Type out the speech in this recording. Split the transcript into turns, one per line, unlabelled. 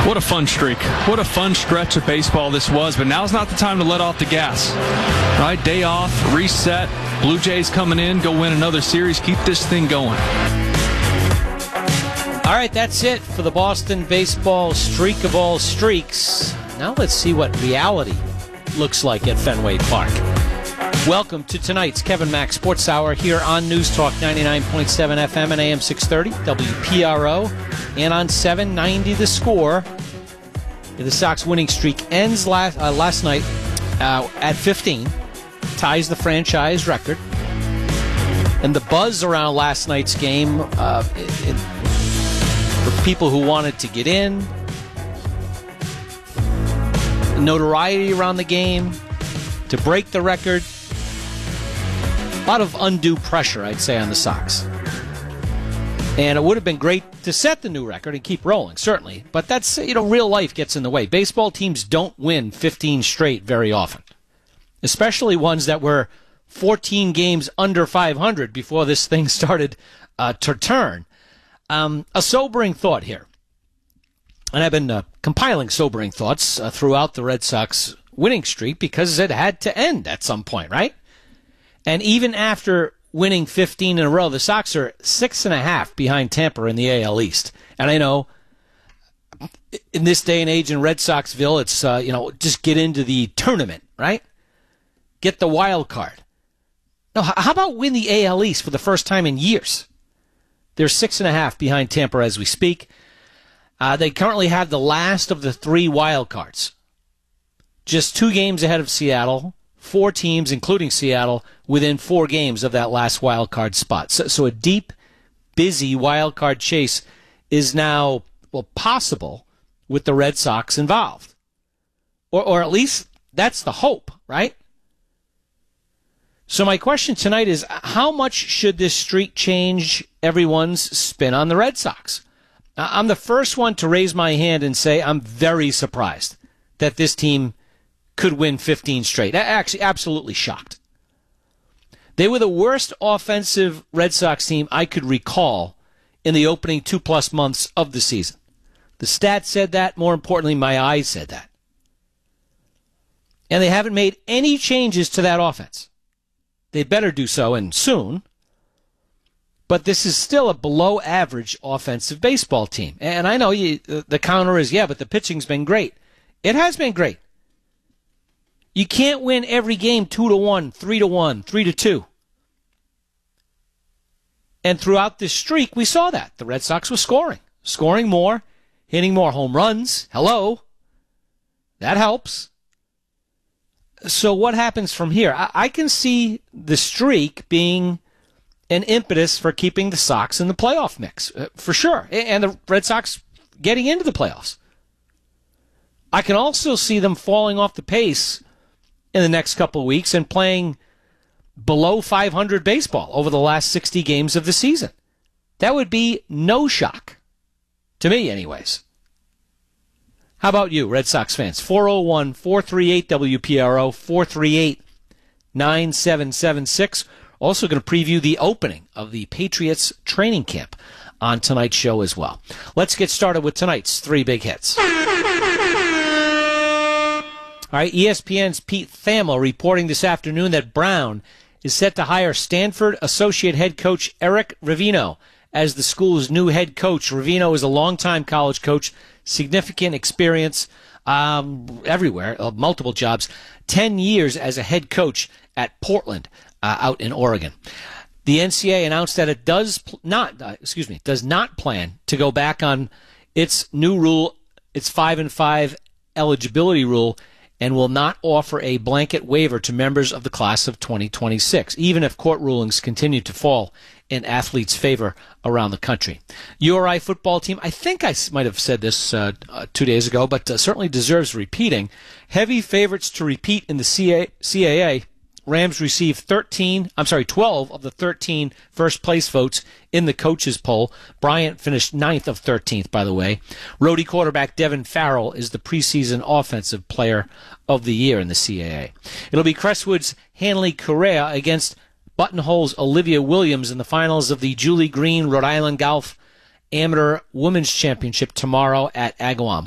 What a fun streak. What a fun stretch of baseball this was, but now's not the time to let off the gas. Right? Day off, reset, Blue Jays coming in, go win another series, keep this thing going.
All right, that's it for the Boston baseball streak of all streaks. Now let's see what reality looks like at Fenway Park. Welcome to tonight's Kevin Mack Sports Hour here on News Talk 99.7 FM and AM 630, WPRO, and on 790 The Score. The Sox winning streak ends last night at 15, ties the franchise record. And the buzz around last night's game, for people who wanted to get in, notoriety around the game, to break the record, a lot of undue pressure, I'd say, on the Sox. And it would have been great to set the new record and keep rolling, certainly. But that's, real life gets in the way. Baseball teams don't win 15 straight very often, especially ones that were 14 games under 500 before this thing started to turn. A sobering thought here. And I've been compiling sobering thoughts throughout the Red Sox winning streak because it had to end at some point, right? And even after winning 15 in a row, the Sox are 6.5 behind Tampa in the AL East. And I know in this day and age in Red Soxville, it's, just get into the tournament, right? Get the wild card. No, how about win the AL East for the first time in years? They're 6.5 behind Tampa as we speak. They currently have the last of the 3 wild cards. Just 2 games ahead of Seattle. 4 teams, including Seattle, within 4 games of that last wild card spot. So a deep, busy wild card chase is now, possible with the Red Sox involved. Or at least that's the hope, right? So my question tonight is, how much should this streak change everyone's spin on the Red Sox? I'm the first one to raise my hand and say I'm very surprised that this team could win 15 straight. Actually, absolutely shocked. They were the worst offensive Red Sox team I could recall in the opening 2+ months of the season. The stats said that. More importantly, my eyes said that. And they haven't made any changes to that offense. They better do so, and soon. But this is still a below-average offensive baseball team. And I know the counter is, but the pitching's been great. It has been great. You can't win every game 2-1, 3-1, 3-2. And throughout this streak, we saw that. The Red Sox were scoring more, hitting more home runs. Hello. That helps. So what happens from here? I can see the streak being an impetus for keeping the Sox in the playoff mix, for sure. And the Red Sox getting into the playoffs. I can also see them falling off the pace in the next couple of weeks and playing below 500 baseball over the last 60 games of the season. That would be no shock. To me, anyways. How about you, Red Sox fans? 401-438-WPRO, 438-9776. Also going to preview the opening of the Patriots training camp on tonight's show as well. Let's get started with tonight's 3 big hits. All right, ESPN's Pete Thamel reporting this afternoon that Brown is set to hire Stanford associate head coach Eric Ravino as the school's new head coach. Ravino is a longtime college coach, significant experience everywhere, multiple jobs, 10 years as a head coach at Portland out in Oregon. The NCAA announced that it does not plan to go back on its new rule, its 5-5 eligibility rule, and will not offer a blanket waiver to members of the class of 2026, even if court rulings continue to fall in athletes' favor around the country. URI football team, I think I might have said this 2 days ago, but certainly deserves repeating. Heavy favorites to repeat in the CAA. Rams received 12 of the 13 first-place votes in the coaches' poll. Bryant finished 9th of 13th, by the way. Rhodey quarterback Devin Farrell is the preseason offensive player of the year in the CAA. It'll be Crestwood's Hanley Correa against Buttonhole's Olivia Williams in the finals of the Julie Green Rhode Island Golf Amateur Women's Championship tomorrow at Agawam.